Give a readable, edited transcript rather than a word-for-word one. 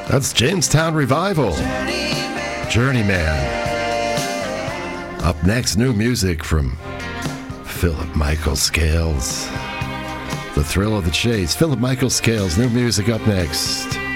That's Jamestown Revival. Journeyman. Up next, new music from Philip Michael Scales. The Thrill of the Chase. Philip Michael Scales, new music up next.